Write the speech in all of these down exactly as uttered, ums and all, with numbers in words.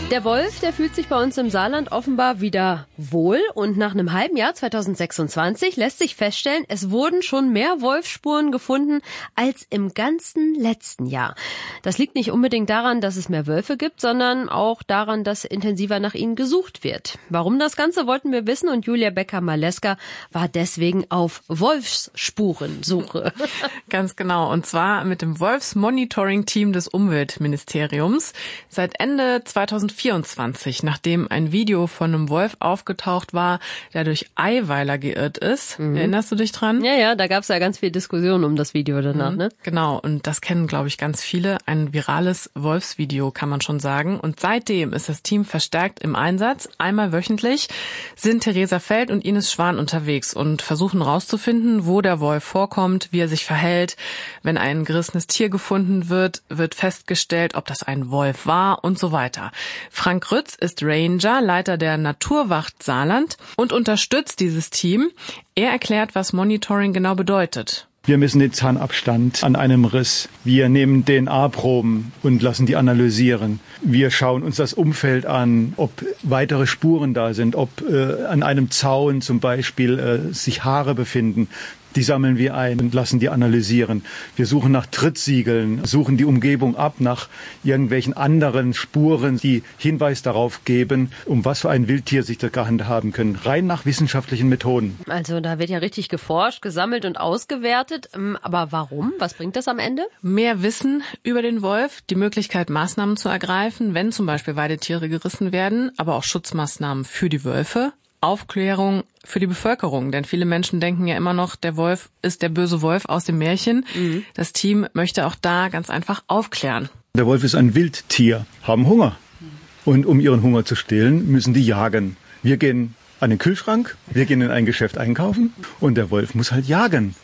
Der Wolf, der fühlt sich bei uns im Saarland offenbar wieder wohl. Und nach einem halben Jahr, zweitausendsechsundzwanzig, lässt sich feststellen, es wurden schon mehr Wolfsspuren gefunden als im ganzen letzten Jahr. Das liegt nicht unbedingt daran, dass es mehr Wölfe gibt, sondern auch daran, dass intensiver nach ihnen gesucht wird. Warum das Ganze, wollten wir wissen. Und Julia Becker-Maleska war deswegen auf Wolfsspurensuche. Ganz genau. Und zwar mit dem Wolfsmonitoring-Team des Umweltministeriums. Seit Ende zweitausendvierundzwanzig, nachdem ein Video von einem Wolf aufgetaucht war, der durch Eiweiler geirrt ist. Mhm. Erinnerst du dich dran? Ja, ja, da gab es ja ganz viel Diskussion um das Video danach, mhm. ne? Genau, und das kennen, glaube ich, ganz viele. Ein virales Wolfsvideo, kann man schon sagen. Und seitdem ist das Team verstärkt im Einsatz. Einmal wöchentlich sind Theresa Feld und Ines Schwan unterwegs und versuchen rauszufinden, wo der Wolf vorkommt, wie er sich verhält. Wenn ein gerissenes Tier gefunden wird, wird festgestellt, ob das ein Wolf war und so weiter. Frank Rütz ist Ranger, Leiter der Naturwacht Saarland und unterstützt dieses Team. Er erklärt, was Monitoring genau bedeutet. Wir messen den Zahnabstand an einem Riss. Wir nehmen D N A-Proben und lassen die analysieren. Wir schauen uns das Umfeld an, ob weitere Spuren da sind, ob äh, an einem Zaun zum Beispiel äh, sich Haare befinden. Die sammeln wir ein und lassen die analysieren. Wir suchen nach Trittsiegeln, suchen die Umgebung ab nach irgendwelchen anderen Spuren, die Hinweis darauf geben, um was für ein Wildtier sich das gehandelt haben können. Rein nach wissenschaftlichen Methoden. Also da wird ja richtig geforscht, gesammelt und ausgewertet. Aber warum? Was bringt das am Ende? Mehr Wissen über den Wolf, die Möglichkeit, Maßnahmen zu ergreifen, wenn zum Beispiel Weidetiere gerissen werden, aber auch Schutzmaßnahmen für die Wölfe. Aufklärung für die Bevölkerung, denn viele Menschen denken ja immer noch, der Wolf ist der böse Wolf aus dem Märchen. Mhm. Das Team möchte auch da ganz einfach aufklären. Der Wolf ist ein Wildtier, haben Hunger. Und um ihren Hunger zu stillen, müssen die jagen. Wir gehen an den Kühlschrank, wir gehen in ein Geschäft einkaufen und der Wolf muss halt jagen.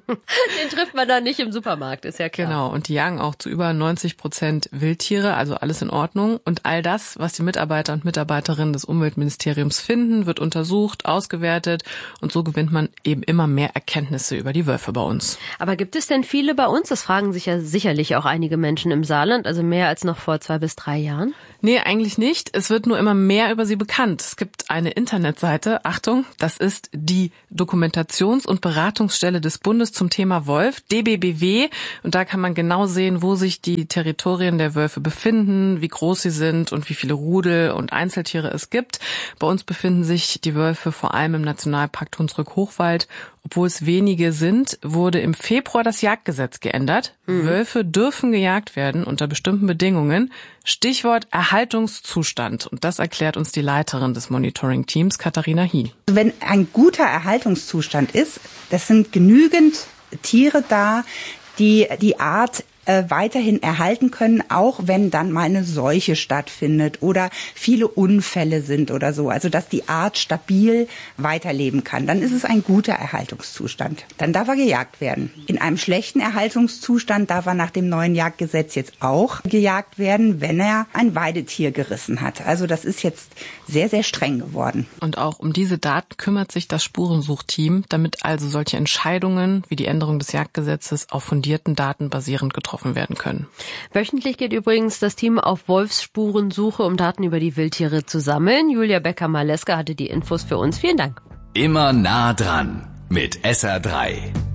Den trifft man dann nicht im Supermarkt, ist ja klar. Genau, und die jagen auch zu über neunzig Prozent Wildtiere, also alles in Ordnung. Und all das, was die Mitarbeiter und Mitarbeiterinnen des Umweltministeriums finden, wird untersucht, ausgewertet und so gewinnt man eben immer mehr Erkenntnisse über die Wölfe bei uns. Aber gibt es denn viele bei uns? Das fragen sich ja sicherlich auch einige Menschen im Saarland, also mehr als noch vor zwei bis drei Jahren. Nee, eigentlich nicht. Es wird nur immer mehr über sie bekannt. Es gibt eine Internetseite, Achtung, das ist die Dokumentations- und Beratungsstelle des Bundes zum Thema Wolf, D B B W. Und da kann man genau sehen, wo sich die Territorien der Wölfe befinden, wie groß sie sind und wie viele Rudel und Einzeltiere es gibt. Bei uns befinden sich die Wölfe vor allem im Nationalpark Hunsrück-Hochwald. Obwohl es wenige sind, wurde im Februar das Jagdgesetz geändert. Mhm. Wölfe dürfen gejagt werden unter bestimmten Bedingungen. Stichwort Erhaltungszustand. Und das erklärt uns die Leiterin des Monitoring-Teams, Katharina Hie. Wenn ein guter Erhaltungszustand ist, das sind genügend Tiere da, die die Art äh, weiterhin erhalten können, auch wenn dann mal eine Seuche stattfindet oder viele Unfälle sind oder so. Also dass die Art stabil weiterleben kann. Dann ist es ein guter Erhaltungszustand. Dann darf er gejagt werden. In einem schlechten Erhaltungszustand darf er nach dem neuen Jagdgesetz jetzt auch gejagt werden, wenn er ein Weidetier gerissen hat. Also das ist jetzt sehr, sehr streng geworden. Und auch um diese Daten kümmert sich das Spurensuchteam, damit also solche Entscheidungen wie die Änderung des Jagdgesetzes auf fundierten Daten basierend getroffen werden können. Wöchentlich geht übrigens das Team auf Wolfsspurensuche, um Daten über die Wildtiere zu sammeln. Julia Becker-Maleska hatte die Infos für uns. Vielen Dank. Immer nah dran mit S R drei.